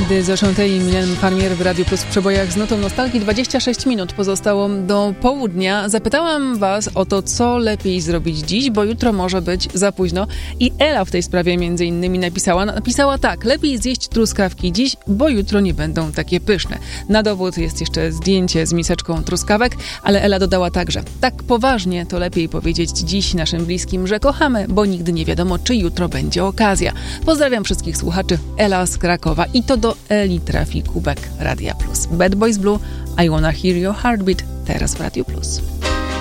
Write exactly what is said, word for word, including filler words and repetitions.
Lady z Oshantay i Mylène Farmer w Radiu Plus w przebojach z nutą nostalgii. dwadzieścia sześć minut pozostało do południa. Zapytałam was o to, co lepiej zrobić dziś, bo jutro może być za późno. I Ela w tej sprawie między innymi napisała, napisała tak: lepiej zjeść truskawki dziś, bo jutro nie będą takie pyszne. Na dowód jest jeszcze zdjęcie z miseczką truskawek, ale Ela dodała także: tak poważnie to lepiej powiedzieć dziś naszym bliskim, że kochamy, bo nigdy nie wiadomo, czy jutro będzie okazja. Pozdrawiam wszystkich słuchaczy. Ela z Krakowa. I to do Eli trafi kubek Radia Plus. Bad Boys Blue, I Wanna Hear Your Heartbeat, teraz w Radiu Plus.